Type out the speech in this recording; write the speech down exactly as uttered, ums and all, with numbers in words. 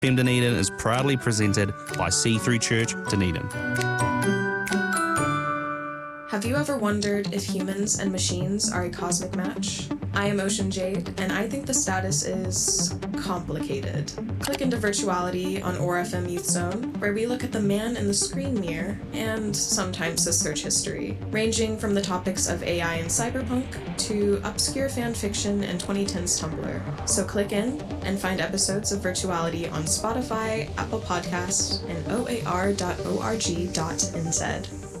F M Dunedin is proudly presented by See Through Church Dunedin. Have you ever wondered if humans and machines are a cosmic match? I am Ocean Jade, and I think the status is complicated. Click into Virtuality on O R F M Youth Zone, where we look at the man in the screen mirror, and sometimes the search history, ranging from the topics of A I and cyberpunk to obscure fan fiction and twenty tens Tumblr. So click in and find episodes of Virtuality on Spotify, Apple Podcasts, and O A R dot org dot N Z.